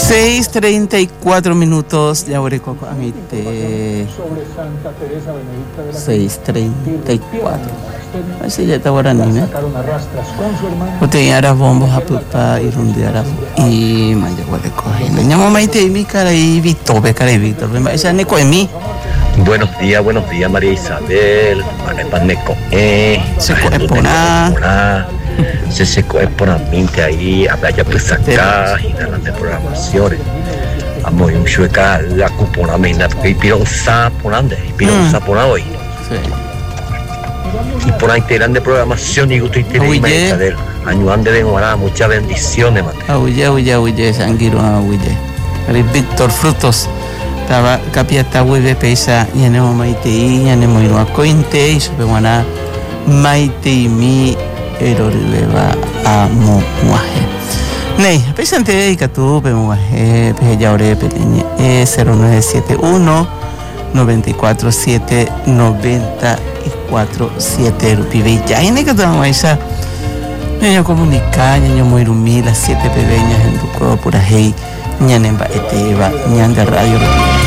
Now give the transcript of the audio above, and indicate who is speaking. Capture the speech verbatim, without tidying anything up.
Speaker 1: seis treinta y cuatro minutos de Aurecoco Amite. seis treinta y cuatro. Así ya está guaraní, ¿eh? Usted ya era bombos a pupa y rundiara y maya Aurecoco. Llamo Maite y mi cara y Víctor, cara y Víctor. Esa neco de mí.
Speaker 2: Buenos días, buenos días María Isabel. Manepaneco, eh.
Speaker 1: Se coge por nada.
Speaker 2: Se secó por ambiente ahí, habla ya pues acá, y nada de programaciones. Amo y un chueca la cupona mena, porque piron sa ponande, piron sa pona hoy. Y por ahí te de programación y gusto y te de él. Año ande de guará, muchas bendiciones, mate.
Speaker 1: Auye, auye, auye, sanguiro, auye. Víctor Frutos. Estaba capiata hueve pesa y anemo maite y anemo iru a cointe y supe guaná maite y mi eroribeba a muaje. Nei, pesante dedica tu pe muaje pe ya ore pe e cero nueve siete uno nueve cuatro siete nueve cuatro siete rupibe ya ine que tu esa ñaño comunica ñaño muy rumila siete pebeñas en tu cuerpo pura hey ñanemba eteba ñanda radio